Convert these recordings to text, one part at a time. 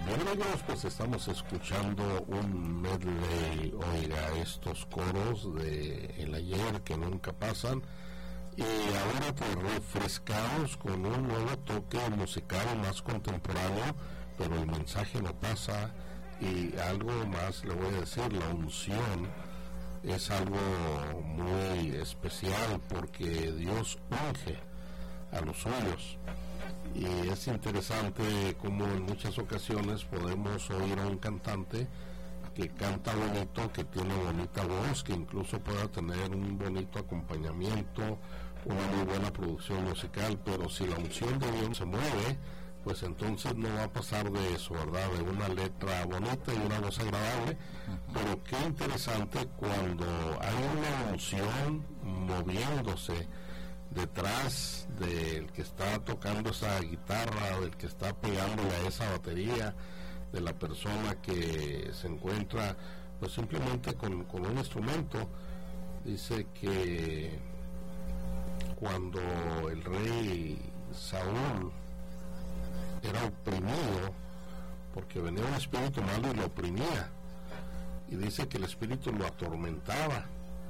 Bueno, amigos, pues estamos escuchando un medley, oiga, estos coros de El Ayer que nunca pasan, y ahora pues refrescados con un nuevo toque musical más contemporáneo, pero el mensaje no pasa. Y algo más le voy a decir, la unción es algo muy especial porque Dios unge a los suyos. Y es interesante como en muchas ocasiones podemos oír a un cantante que canta bonito, que tiene bonita voz, que incluso pueda tener un bonito acompañamiento, una muy buena producción musical, pero si la unción de Dios se mueve, pues entonces no va a pasar de eso, ¿verdad? De una letra bonita y una voz agradable. Pero qué interesante cuando hay una unción moviéndose detrás del que está tocando esa guitarra, del que está pegándole a esa batería, de la persona que se encuentra pues simplemente con un instrumento. Dice que cuando el rey Saúl era oprimido porque venía un espíritu malo y lo oprimía, y dice que el espíritu lo atormentaba,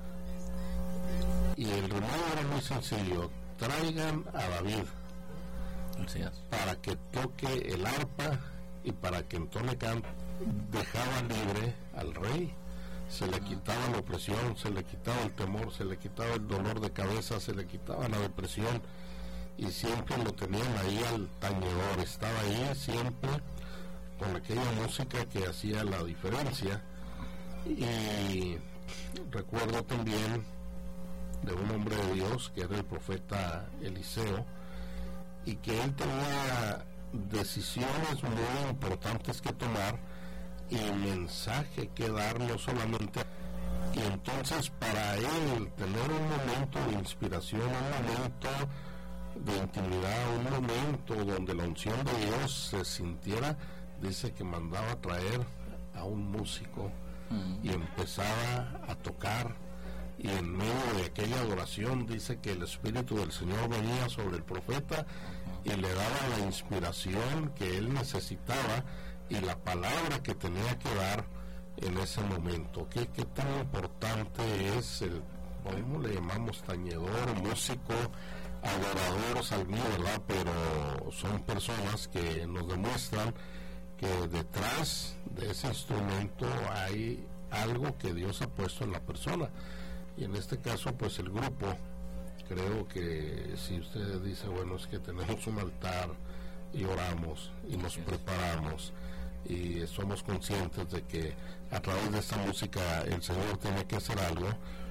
y el remedio era muy sencillo: traigan a David para que toque el arpa y para que entone canto. Dejaba libre al rey, se le quitaba la opresión, se le quitaba el temor, se le quitaba el dolor de cabeza, se le quitaba la depresión, y siempre lo tenían ahí al tañedor, estaba ahí siempre con aquella música que hacía la diferencia. Y recuerdo también de un hombre de Dios que era el profeta Eliseo, y que él tenía decisiones muy importantes que tomar y mensaje que dar, no solamente. Y entonces para él tener un momento de inspiración, un momento de intimidad, un momento donde la unción de Dios se sintiera, dice que mandaba a traer a un músico y empezaba a tocar, y en medio de aquella adoración dice que el Espíritu del Señor venía sobre el profeta y le daba la inspiración que él necesitaba y la palabra que tenía que dar en ese momento. ¿Qué tan importante es el, ¿cómo le llamamos? Tañedor, músico, adorador, salmío, ¿verdad? Pero son personas que nos demuestran que detrás de ese instrumento hay algo que Dios ha puesto en la persona. Y en este caso pues el grupo, creo que si usted dice, bueno, es que tenemos un altar y oramos y nos preparamos y somos conscientes de que a través de esta música el Señor tiene que hacer algo,